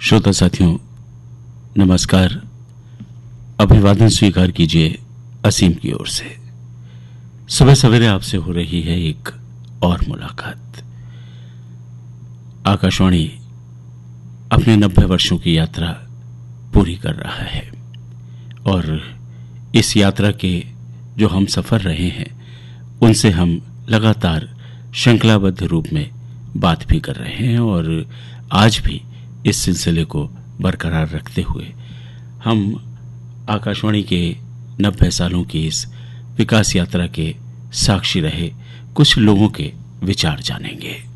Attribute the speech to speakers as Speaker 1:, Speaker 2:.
Speaker 1: श्रोता साथियों नमस्कार। अभिवादन स्वीकार कीजिए असीम की ओर से। सुबह सवेरे आपसे हो रही है एक और मुलाकात। आकाशवाणी अपने 90 वर्षों की यात्रा पूरी कर रहा है और इस यात्रा के जो हम सफर रहे हैं उनसे हम लगातार श्रृंखलाबद्ध रूप में बात भी कर रहे हैं और आज भी इस सिलसिले को बरकरार रखते हुए हम आकाशवाणी के 90 सालों की इस विकास यात्रा के साक्षी रहे कुछ लोगों के विचार जानेंगे।